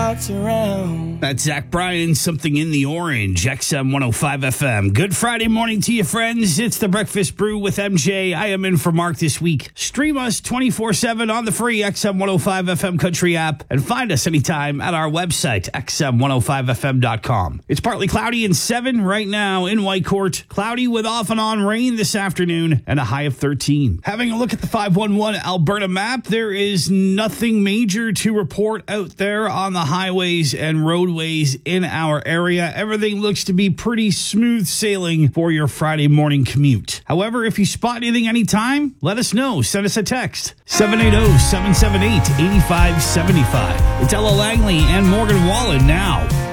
clouds around. That's Zach Bryan, Something in the Orange, XM 105 FM. Good Friday morning to you, friends. It's the Breakfast Brew with MJ. I am in for Mark this week. Stream us 24/7 on the free XM 105 FM Country app and find us anytime at our website, xm105fm.com. It's partly cloudy and 7 right now in Whitecourt. Cloudy with off and on rain this afternoon and a high of 13. Having a look at the 511 Alberta map, there is nothing major to report out there on the highways and roadways in our area. Everything looks to be pretty smooth sailing for your Friday morning commute. However, if you spot anything anytime, let us know. Send us a text. 780-778-8575. It's Ella Langley and Morgan Wallen now.